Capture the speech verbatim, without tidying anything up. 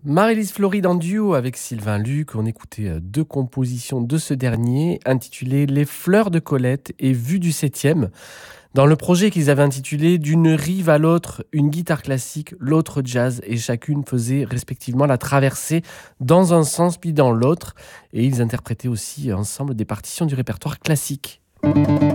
Marie-Lise Floride en duo avec Sylvain Luc, on écoutait euh, deux compositions de ce dernier intitulées Les fleurs de Colette et Vue du septième. Dans le projet qu'ils avaient intitulé D'une rive à l'autre, une guitare classique, l'autre jazz, et chacune faisait respectivement la traversée dans un sens puis dans l'autre. Et ils interprétaient aussi ensemble des partitions du répertoire classique.